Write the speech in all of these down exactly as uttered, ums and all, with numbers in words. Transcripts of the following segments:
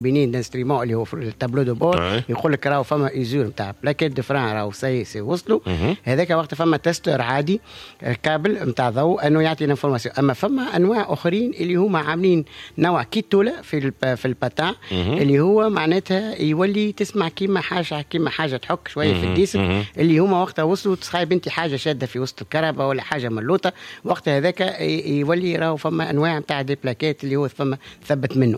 بينين دانستريمون اللي هو في التابلو دو بور يقول لك راهو فما ايزور نتاع بلاكيت دو فران راهو سي سي وصلوا هذاك وقت فما تيستور عادي كابل نتاع ضوء انه يعطي الانفورماسيون. اما فما انواع اخرين اللي هما عاملين نوع كيتولا في في الباتان اللي هو معناتها يولي تسمع كيما حاجه كيما حاجه تحك شويه في الديسك اللي هما وقتها وصلوا تصايب انت حاجه شاده في وسط الكهرباء ولا حاجه ملوطه وقتها هذاك يولي راهو فما انواع نتاع دي بلاكيت اللي هو فما ثبت منه.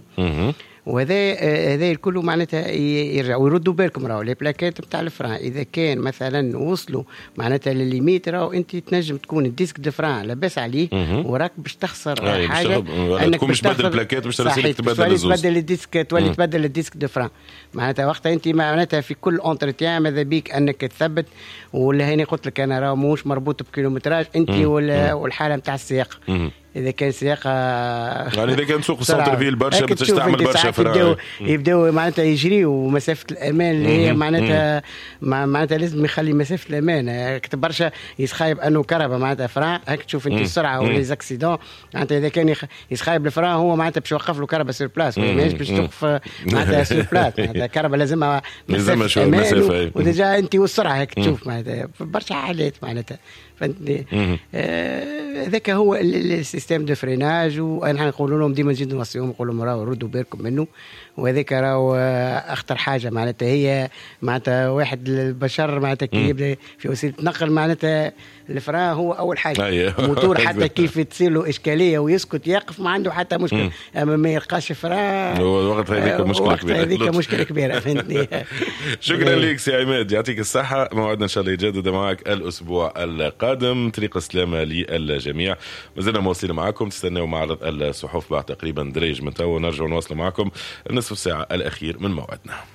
وهذا هذا الكل معناتها يرجع ويردوا بالكم راهو لي بلاكيت نتاع الفران اذا كان مثلا وصلوا معناتها للليميت راهو انت تنجم تكون الديسك دو فران لاباس عليه وراك باش تخسر حاجه انك باش تبدل البلاكيت باش ترسلك تبدل الزوز تبدل الديسك تولي تبدل الديسك دو فران معناتها وقتها انت معناتها في كل اونترتيان ماذا بيك انك تثبت. ولا هاني قلت لك انا راهو موش مربوط بكيلومتراج انت والحاله نتاع السياقه اذا كان سياقه يعني اذا كان سوق السنتر فيل برشا باش تعمل برشا فرا يبداو معناتها يجريوا مسافه الامان اللي هي معناتها معناتها لازم يخلي مسافه الامان كتب برشا يسخايب انه كهرباء معناتها فران هاك تشوف انت السرعه ولي زاكسيدون معناتها اذا كان يسخايب الفران هو معناتها باش يوقف له كهرباء سور بلاس ماهيش باش توقف معناتها سور بلاس معناتها كهرباء لازمها مسافه امان وديجا انت والسرعه هيك تشوف معناتها برشا حالات معناتها فهمتني. هذاك آه هو السيستم دو فريناج وانا نقول لهم ديما نزيدوا نصيهم نقول لهم راهو ردوا بالكم منه وهذاك راهو اخطر حاجه معناتها هي معناتها واحد البشر معناتها كي يبدا في وسيله نقل معناتها الفران هو اول حاجه موتور حتى كيف تصير له اشكاليه ويسكت يقف ما عنده حتى مشكله اما ما يلقاش فران وقت هذيك مشكله كبيره هذيك مشكله كبيره فهمتني. شكرا لك سي عماد يعطيك الصحه. موعدنا ان شاء الله يتجدد معك الاسبوع القادم. طريق السلامه للجميع. مازلنا مواصلين معكم تستناو معرض الصحف بعد تقريبا دريج من تو نرجع نواصل معكم النصف ساعه الاخير من موعدنا.